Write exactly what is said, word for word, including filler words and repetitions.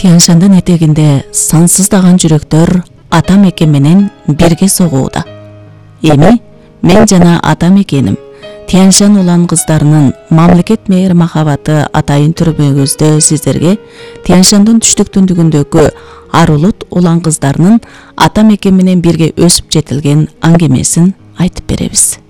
Тянь-Шандын этегинде сансыздаган жүрөктөр ата мекен менен бирге согууда. Эми мен жана ата мекеним Тянь-Шань улан кыздарынын мамлекет мейир махабаты атайын түрбөгүздө сиздерге Тянь-Шандын түштүк түндүгүндөгү Арулут улан кыздарынын ата мекен менен бирге өсүп жетилген аңгемесин айтып беребиз.